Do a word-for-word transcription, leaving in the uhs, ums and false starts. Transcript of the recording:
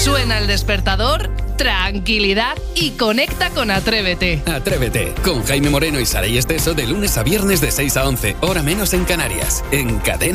Suena el despertador, tranquilidad y conecta con Atrévete. Atrévete, con Jaime Moreno y Saray Esteso de lunes a viernes de seis a once, hora menos en Canarias, en Cadena.